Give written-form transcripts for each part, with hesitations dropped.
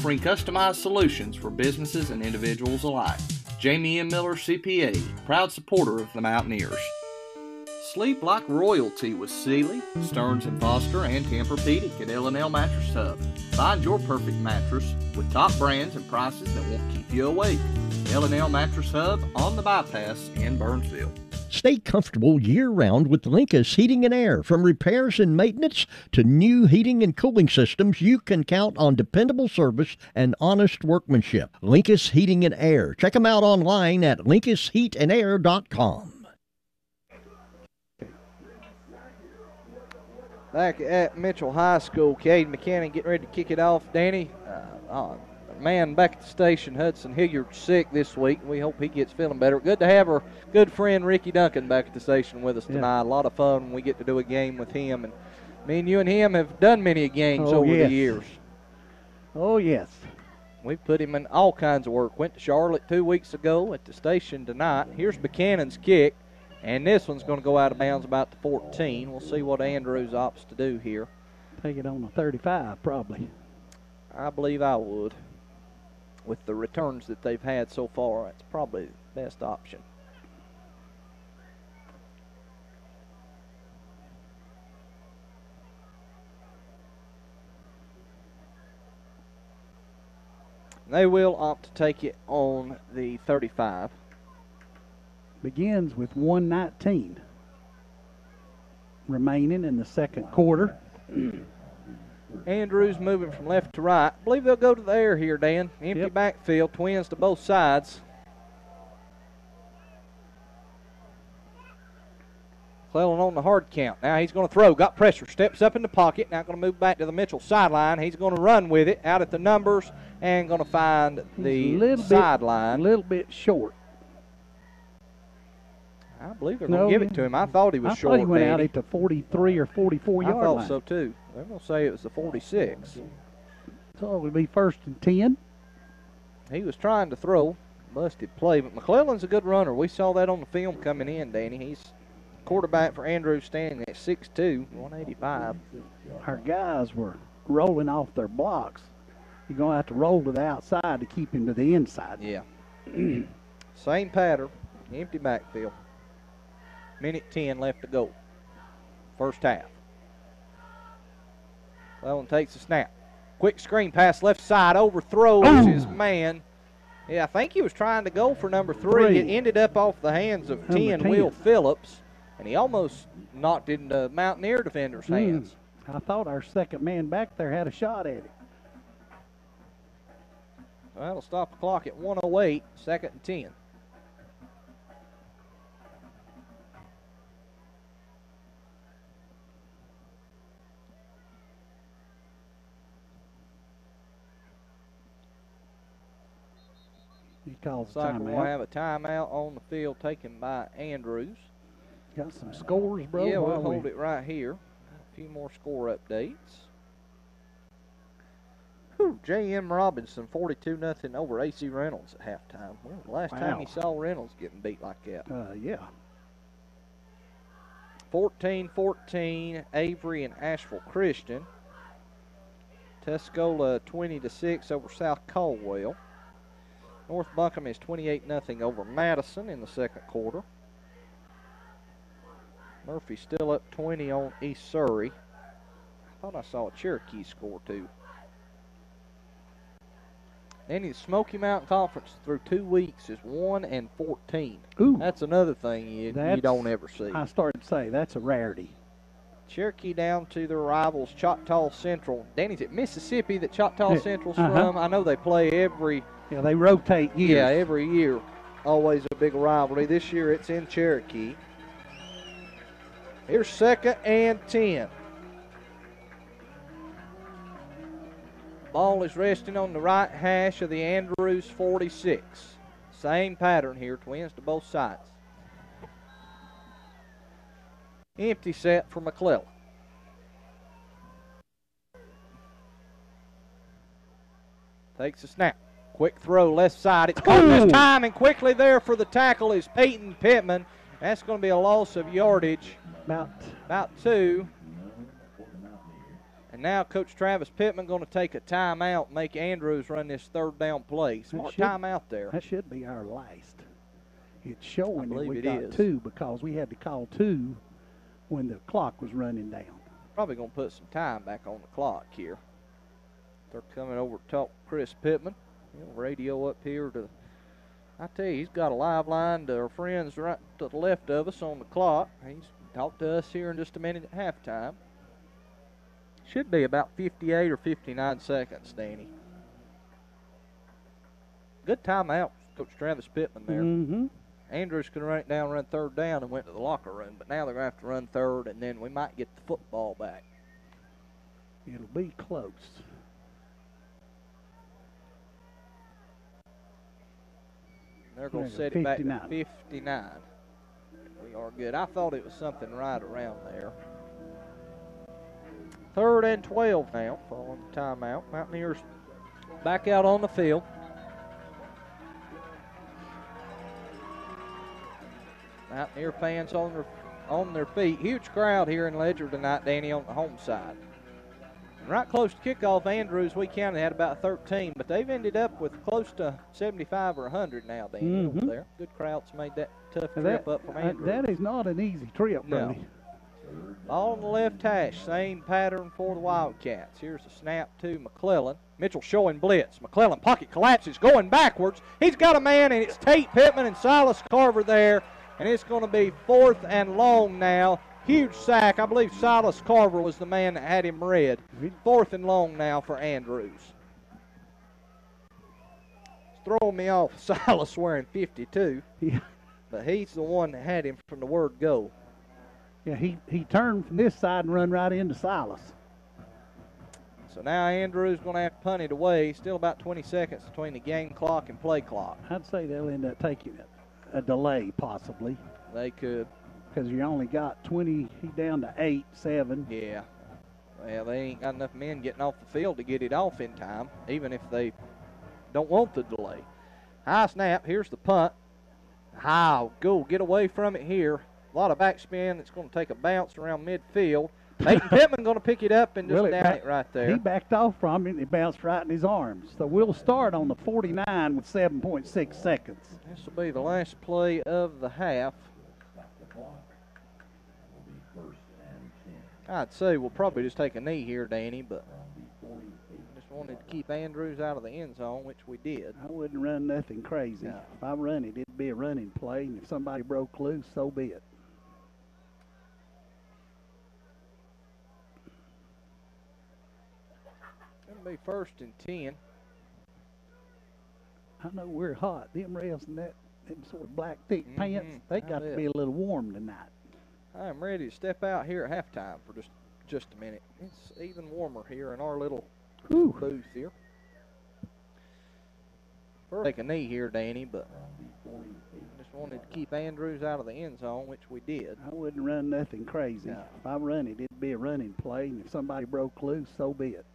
offering customized solutions for businesses and individuals alike. Jamie M. Miller CPA, proud supporter of the Mountaineers. Sleep like royalty with Sealy, Stearns & Foster, and Tempur-Pedic at L&L Mattress Hub. Find your perfect mattress with top brands and prices that won't keep you awake. L&L Mattress Hub on the Bypass in Burnsville. Stay comfortable year-round with Linkus Heating and Air. From repairs and maintenance to new heating and cooling systems, you can count on dependable service and honest workmanship. Linkus Heating and Air. Check them out online at linkisheatandair.com. Back at Mitchell High School, Cade McCannon getting ready to kick it off. Danny, man back at the station, Hudson Hilliard, sick this week. We hope he gets feeling better. Good to have our good friend Ricky Duncan back at the station with us tonight. A lot of fun when we get to do a game with him. And me and you and him have done many games over the years. Oh, yes. We've put him in all kinds of work. Went to Charlotte 2 weeks ago, at the station tonight. Here's Buchanan's kick. And this one's going to go out of bounds about the 14. We'll see what Andrews opts to do here. Take it on the 35, probably. I believe I would. With the returns that they've had so far, that's probably the best option. They will opt to take it on the 35. Begins with 1:19 remaining in the second quarter. Andrews moving from left to right. I believe they'll go to the air here, Dan. Empty backfield, twins to both sides. McClellan on the hard count. Now he's going to throw. Got pressure. Steps up in the pocket. Now going to move back to the Mitchell sideline. He's going to run with it out at the numbers and going to find the sideline. A little bit short. I believe they're going to give it to him. I thought he was short. I thought he went out at the 43 or 44 yard line. I thought so too. They're going to say it was the 46. So it would be 1st and 10. He was trying to throw. Busted play. But McClellan's a good runner. We saw that on the film coming in, Danny. He's quarterback for Andrews, standing at 6'2", 185. Our guys were rolling off their blocks. You're going to have to roll to the outside to keep him to the inside. Yeah. Same pattern. Empty backfield. Minute 10 left to go. First half. McClellan takes a snap. Quick screen pass left side. Overthrows his man. Yeah, I think he was trying to go for number 3. It ended up off the hands of 10, Will Phillips. And he almost knocked it into Mountaineer defender's hands. I thought our second man back there had a shot at it. Well, that'll stop the clock at 1:08, 2nd and 10. He calls Looks like timeout. we'll have a timeout on the field taken by Andrews. Got some scores, bro? Yeah, we'll hold it right here. A few more score updates. J.M. Robinson, 42-0 over A.C. Reynolds at halftime. Well, the last time you saw Reynolds getting beat like that. Yeah. 14-14, Avery and Asheville Christian. Tuscola 20-6 over South Caldwell. North Buncombe is 28-0 over Madison in the second quarter. Murphy still up 20 on East Surrey. I thought I saw a Cherokee score too. Then the Smoky Mountain Conference through 2 weeks is 1-14. Ooh. That's another thing you don't ever see. I started to say that's a rarity. Cherokee down to their rivals Choctaw Central. Danny's at Mississippi that Choctaw Central's from. I know they play every... Yeah, they rotate years. Yeah, every year. Always a big rivalry. This year it's in Cherokee. Here's 2nd and 10. Ball is resting on the right hash of the Andrews 46. Same pattern here, twins to both sides. Empty set for McClellan. Takes a snap. Quick throw, left side. It's caught this time, and quickly there for the tackle is Peyton Pittman. That's going to be a loss of yardage. About 2. And now Coach Travis Pittman going to take a timeout and make Andrews run this third down play. Smart timeout there. That should be our last. It's showing that we it got is. 2 because we had to call 2 when the clock was running down. Probably going to put some time back on the clock here. They're coming over to talk to Chris Pittman. He'll radio up here to, I tell you, he's got a live line to our friends right to the left of us on the clock. He's talked to us here in just a minute at halftime. Should be about 58 or 59 seconds, Danny. Good timeout, Coach Travis Pittman there. Mm-hmm. Andrews could run it down, run third down, and went to the locker room. But now they're going to have to run third, and then we might get the football back. It'll be close. They're going to set it back to 59. We are good. I thought it was something right around there. 3rd and 12 now, following the timeout. Mountaineers back out on the field. Mountaineer fans on their feet. Huge crowd here in Ledger tonight, Danny, on the home side. Right close to kickoff, Andrews, we counted, had about 13, but they've ended up with close to 75 or 100 now, Danny, over there. Good crowds made that tough trip up from Andrews. That is not an easy trip, buddy. Ball on the left hash, same pattern for the Wildcats. Here's a snap to McClellan. Mitchell showing blitz. McClellan pocket collapses, going backwards. He's got a man, and it's Tate Pittman and Silas Carver there, and it's going to be 4th and long now. Huge sack. I believe Silas Carver was the man that had him red. 4th and long now for Andrews. It's throwing me off. Silas wearing 52, but he's the one that had him from the word go. Yeah, he turned from this side and run right into Silas. So now Andrews going to have to punt it away. Still about 20 seconds between the game clock and play clock. I'd say they'll end up taking a delay possibly. They could. Because you only got 20, he down to 8, 7. Yeah. Well, they ain't got enough men getting off the field to get it off in time, even if they don't want the delay. High snap. Here's the punt. High. Go. Get away from it here. A lot of backspin. It's going to take a bounce around midfield. Peyton Pittman going to pick it up and just down it right there. He backed off from it and it bounced right in his arms. So we'll start on the 49 with 7.6 seconds. This will be the last play of the half. I'd say we'll probably just take a knee here, Danny, but just wanted to keep Andrews out of the end zone, which we did. I wouldn't run nothing crazy. No. If I run it, it'd be a running play, and if somebody broke loose, so be it. It'll be 1st and 10. I know we're hot. Them refs and them sort of black thick pants, they got to be a little warm tonight. I'm ready to step out here at halftime for just a minute. It's even warmer here in our little booth here. Take a knee here, Danny, but just wanted to keep Andrews out of the end zone, which we did. I wouldn't run nothing crazy. No. If I run it, it'd be a running play, and if somebody broke loose, so be it.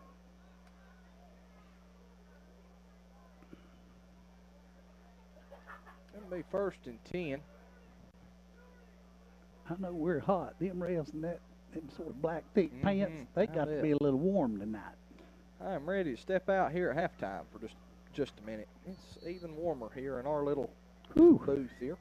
It'll be 1st and 10. I know we're hot. Them refs and them sort of black thick pants, they got to be a little warm tonight. I'm ready to step out here at halftime for just a minute. It's even warmer here in our little booth here.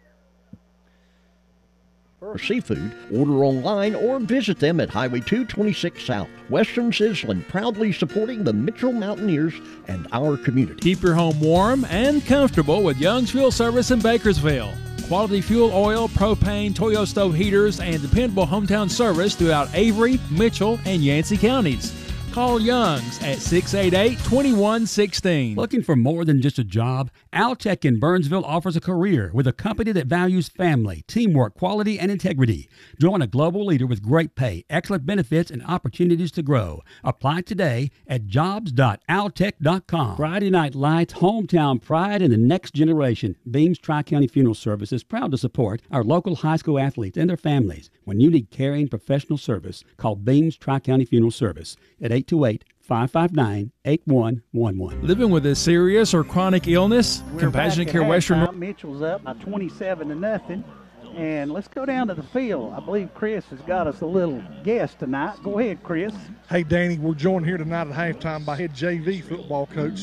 For seafood, order online or visit them at Highway 226 South. Western Sizzlin', proudly supporting the Mitchell Mountaineers and our community. Keep your home warm and comfortable with Young's Fuel Service in Bakersville. Quality fuel oil, propane, Toyo stove heaters, and dependable hometown service throughout Avery, Mitchell, and Yancey counties. Call Young's at 688-2116. Looking for more than just a job? Altech in Burnsville offers a career with a company that values family, teamwork, quality, and integrity. Join a global leader with great pay, excellent benefits, and opportunities to grow. Apply today at jobs.altech.com. Friday Night Lights, hometown pride, and the next generation. Beams Tri-County Funeral Service is proud to support our local high school athletes and their families. When you need caring professional service, call Beams Tri-County Funeral Service at 828-559-8111. Living with a serious or chronic illness? We're Compassionate back Care at Western halftime. Mitchell's up by 27-0. And let's go down to the field. I believe Chris has got us a little guest tonight. Go ahead, Chris. Hey, Danny, we're joined here tonight at halftime by head JV football coach